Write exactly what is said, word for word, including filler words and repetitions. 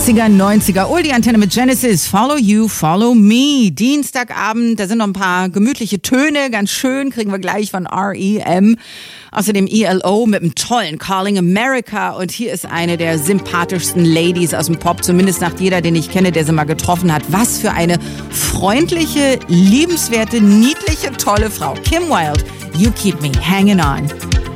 achtziger, neunziger, oh, die Antenne mit Genesis, Follow You, Follow Me. Dienstagabend, da sind noch ein paar gemütliche Töne, ganz schön, kriegen wir gleich von R E M. Außerdem E L O mit einem tollen Calling America. Und hier ist eine der sympathischsten Ladies aus dem Pop, zumindest nach jeder, den ich kenne, der sie mal getroffen hat. Was für eine freundliche, liebenswerte, niedliche, tolle Frau. Kim Wilde, You Keep Me Hanging On.